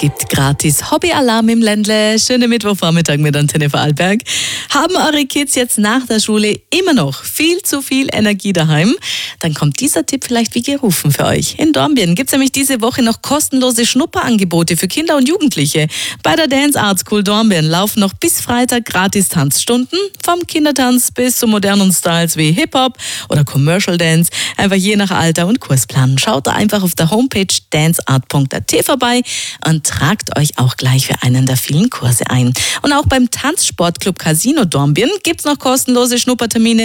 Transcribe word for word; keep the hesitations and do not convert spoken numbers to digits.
gibt gratis Hobbyalarm im Ländle. Schönen Mittwochvormittag mit Antenne Vorarlberg. Haben eure Kids jetzt nach der Schule immer noch viel zu viel Energie daheim? Dann kommt dieser Tipp vielleicht wie gerufen für euch. In Dornbirn gibt es nämlich diese Woche noch kostenlose Schnupperangebote für Kinder und Jugendliche. Bei der Dance Art School Dornbirn laufen noch bis Freitag gratis Tanzstunden. Vom Kindertanz bis zu modernen Styles wie Hip-Hop oder Commercial Dance. Einfach je nach Alter und Kursplan. Schaut da einfach auf der Homepage danceart punkt a t vorbei und tragt euch auch gleich für einen der vielen Kurse ein. Und auch beim Tanzsportclub Casino Dornbirn gibt es noch kostenlose Schnuppertermine.